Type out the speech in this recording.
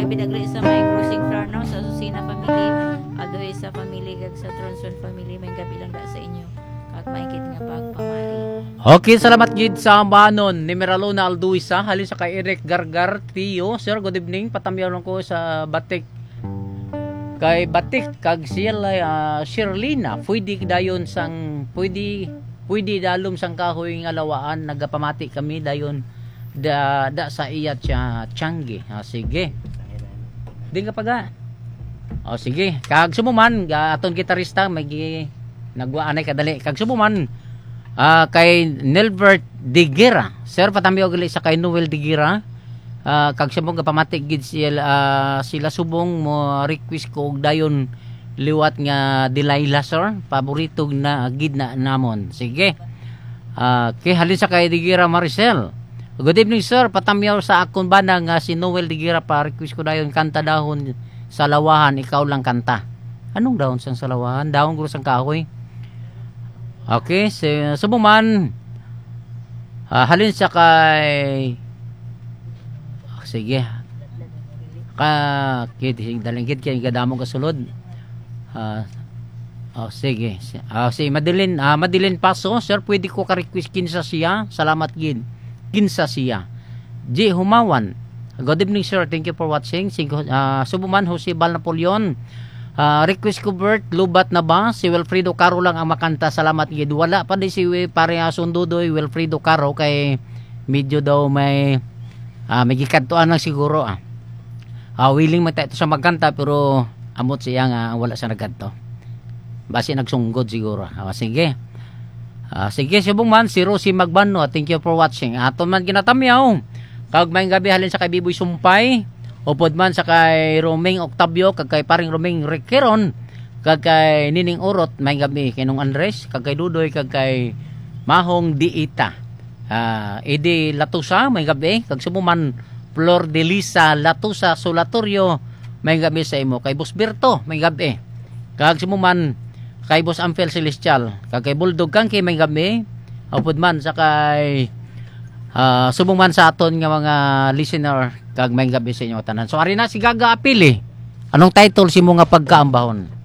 gabi dagri sa may cruising floor no sa Susina family, adoy sa family kag sa Tronson family may gabi lang da sa inyo. Kag maikit nga pagpamari. Okay, salamat gid sa banon ni Meralona Alduisa halin sa kay Eric Gargar Tio. Sir, good evening. Patamyaw lang ko sa Batik. Kay Batik kag sila Shirlina, pwede dayon sang pwede dalom sang kahoy nga lawaan nagapamati kami dayon da sa iyat siya Changi. Sige. Di ka paga. Sige. Kag sumuman aton gitarista may nagwaanay kadali. Kag sumuman kay Nelbert Digera. Sir, patami og sa kay Noel Digera. Kag siya mong pamatik gid sila subong mo request ko og dayon liwat nga Delilah sir. Paborito na gid na namon. Sige. Kay halin sa kay Digera Maricel. Good evening sir, patamyaw sa akon bana nga si Noel Digera pa request ko dayon kanta dahon sa lawahan, ikaw lang kanta. Anong dahon sang salawahan? Dahon guro sang kahoy. Okay, subuman halin sa kay sige dalingkit kay gadamong kasulod. Sige. Si Madeline Paso, sir, pwede ko ka-request kinsa siya. Salamat gid. Kinsa siya. G. Humawan. Good evening sir, thank you for watching. Subuman Jose Bal Napoleon. Request ko Bert, lubat na ba? Si Wilfredo Caro lang ang makanta. Salamat gid. Wala pa di si pareha sundudoy Wilfredo Caro kay medyo daw may gikantuan lang siguro. Willing man tayo sa magkanta pero amot siya nga wala sa nagkanto. Basi nagsunggod siguro. Sige. Sige, subong man si Rosie Magbano. Thank you for watching. Aton man ginatamyaw. Kag may gabi halin sa kay Biboy Sumpay. Upod man sa kay Roming Octavio, kag kay paring Roming Requeron, kag kay Nining Urot, may gabi kay Nung Andres, kag kay Dudoy, kag kay Mahong Diita. Edi Latusa, may gabi, kag sumuman Flor de Lisa Latusa Solatorio, may gabi sa imo. Kay Boss Berto, may gabi. Kag sumuman kay Boss Ampel Celestial, kag kay Bulldog Kangke, may gabi. Upod man sa kay subong man sa aton nga mga listener kag may gabi sa inyo tanan. So ari na si Gaga Apili. Anong title si mo nga pagkaambahon?